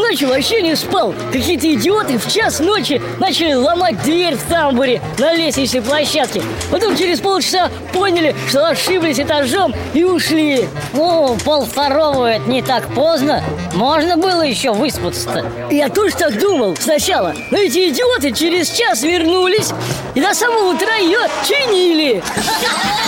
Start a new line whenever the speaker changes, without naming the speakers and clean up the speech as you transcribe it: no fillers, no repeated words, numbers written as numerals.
ночью вообще не спал. Какие-то идиоты в час ночи начали ломать дверь в тамбуре на лестничной площадке. Потом через полчаса поняли, что ошиблись этажом и ушли.
Ну, 1:30 это не так поздно. Можно было еще выспаться-то.
Я тоже так думал сначала. Но эти идиоты через час вернулись и до самого утра ее чинили.